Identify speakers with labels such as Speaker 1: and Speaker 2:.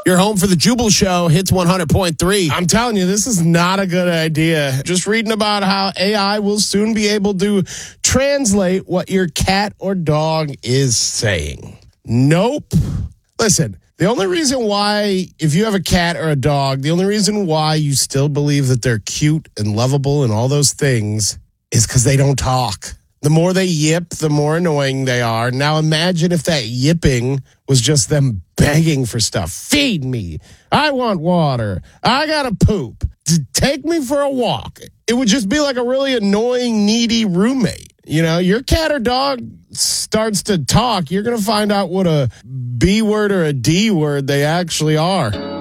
Speaker 1: You're home for the Jubal Show, Hits 100.3.
Speaker 2: I'm telling you, this is not a good idea. Just reading about how AI will soon be able to translate what your cat or dog is saying. Nope. Listen, the only reason why, if you have a cat or a dog, the only reason why you still believe that they're cute and lovable and all those things is because they don't talk. The more they yip, the more annoying they are. Now imagine if that yipping was just them begging for stuff. Feed me. I want water. I gotta poop. Take me for a walk. It would just be like a really annoying, needy roommate. You know, your cat or dog starts to talk, you're going to find out what a B word or a D word they actually are.